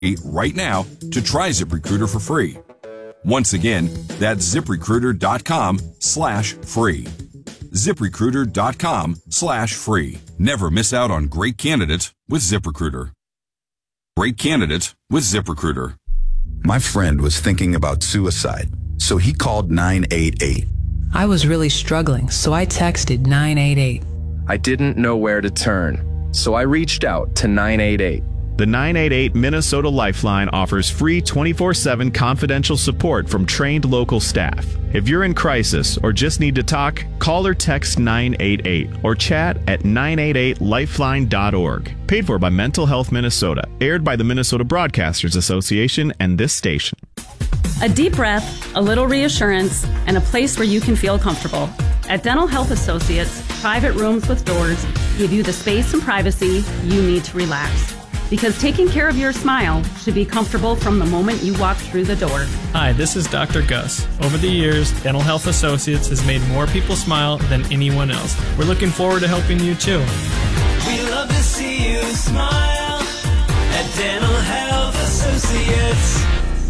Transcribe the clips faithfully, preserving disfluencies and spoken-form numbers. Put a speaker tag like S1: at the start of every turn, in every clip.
S1: right now to try ZipRecruiter for free. Once again, that's ZipRecruiter.com slash free. ZipRecruiter.com slash free. Never miss out on great candidates with ZipRecruiter. Great candidates with ZipRecruiter.
S2: My friend was thinking about suicide, so he called nine eight eight.
S3: I was really struggling, so I texted nine eight eight.
S4: I didn't know where to turn, so I reached out to nine eight eight.
S5: The nine eight eight Minnesota Lifeline offers free twenty-four seven confidential support from trained local staff. If you're in crisis or just need to talk, call or text nine eight eight or chat at nine eight eight lifeline dot org. Paid for by Mental Health Minnesota. Aired by the Minnesota Broadcasters Association and this station.
S6: A deep breath, a little reassurance, and a place where you can feel comfortable. At Dental Health Associates, private rooms with doors give you the space and privacy you need to relax. Because taking care of your smile should be comfortable from the moment you walk through the door.
S7: Hi, this is Doctor Gus. Over the years, Dental Health Associates has made more people smile than anyone else. We're looking forward to helping you too.
S8: We love to see you smile at Dental Health Associates.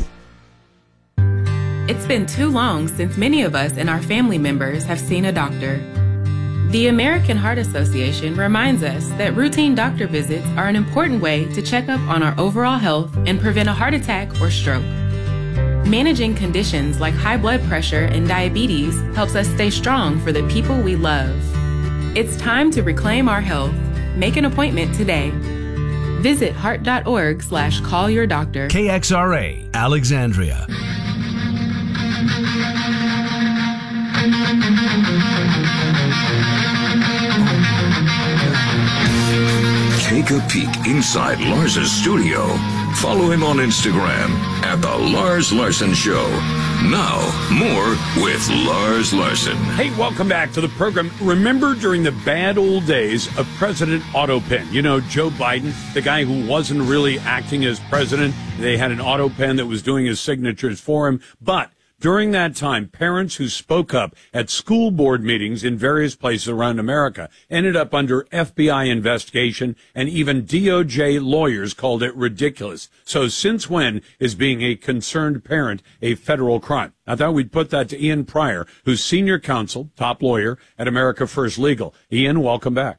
S9: It's been too long since many of us and our family members have seen a doctor. The American Heart Association reminds us that routine doctor visits are an important way to check up on our overall health and prevent a heart attack or stroke. Managing conditions like high blood pressure and diabetes helps us stay strong for the people we love. It's time to reclaim our health. Make an appointment today. Visit heart.org slash call your doctor.
S10: K X R A, Alexandria.
S11: Take a peek inside Lars's studio. Follow him on Instagram at The Lars Larson Show. Now, more with Lars Larson.
S12: Hey, welcome back to the program. Remember during the bad old days of President Auto Pen, you know, Joe Biden, the guy who wasn't really acting as president. They had an auto pen that was doing his signatures for him. But during that time, parents who spoke up at school board meetings in various places around America ended up under F B I investigation, and even D O J lawyers called it ridiculous. So since when is being a concerned parent a federal crime? I thought we'd put that to Ian Pryor, who's senior counsel, top lawyer at America First Legal. Ian, welcome back.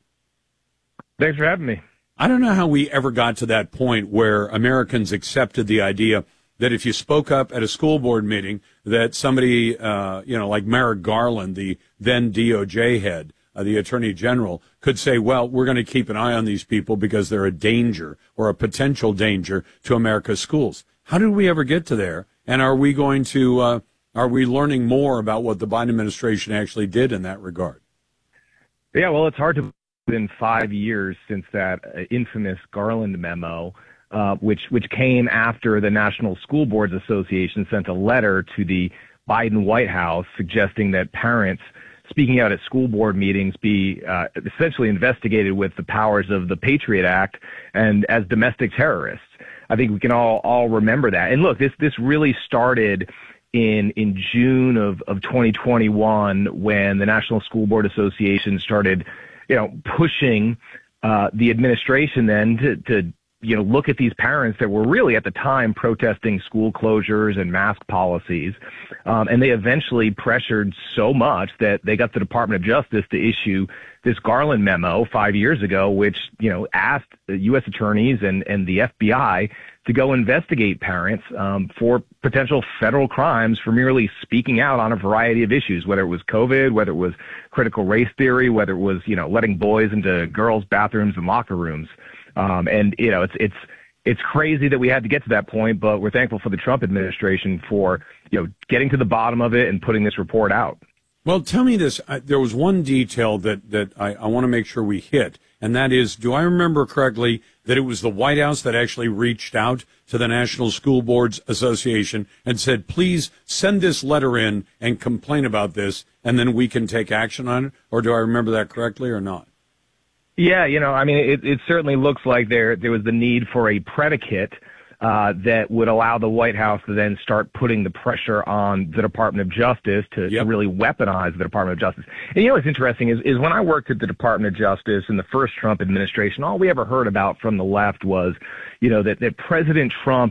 S13: Thanks for having me.
S12: I don't know how we ever got to that point where Americans accepted the idea that if you spoke up at a school board meeting, that somebody, uh, you know, like Merrick Garland, the then D O J head, uh, the Attorney General, could say, well, we're going to keep an eye on these people because they're a danger or a potential danger to America's schools. How did we ever get to there? And are we going to, uh, are we learning more about what the Biden administration actually did in that regard?
S13: Yeah, well, it's hard to in five years since that uh, infamous Garland memo. Uh, which which came after the National School Boards Association sent a letter to the Biden White House suggesting that parents speaking out at school board meetings be uh, essentially investigated with the powers of the Patriot Act and as domestic terrorists. I think we can all all remember that. And look, this this really started in in June of, of twenty twenty-one when the National School Board Association started, you know, pushing uh, the administration then to to you know, look at these parents that were really at the time protesting school closures and mask policies. Um, and they eventually pressured so much that they got the Department of Justice to issue this Garland memo five years ago, which, you know, asked the U S attorneys and, and the F B I to go investigate parents um, for potential federal crimes for merely speaking out on a variety of issues, whether it was COVID, whether it was critical race theory, whether it was, you know, letting boys into girls' bathrooms and locker rooms. Um, and, you know, it's, it's, it's crazy that we had to get to that point, but we're thankful for the Trump administration for, you know, getting to the bottom of it and putting this report out.
S12: Well, tell me this. I, there was one detail that, that I, I want to make sure we hit, and that is, do I remember correctly that it was the White House that actually reached out to the National School Boards Association and said, please send this letter in and complain about this, and then we can take action on it? Or do I remember that correctly or not?
S13: Yeah, you know, I mean, it, it certainly looks like there there was the need for a predicate uh, that would allow the White House to then start putting the pressure on the Department of Justice to, yep. to really weaponize the Department of Justice. And you know what's interesting is, is when I worked at the Department of Justice in the first Trump administration, all we ever heard about from the left was, you know, that, that President Trump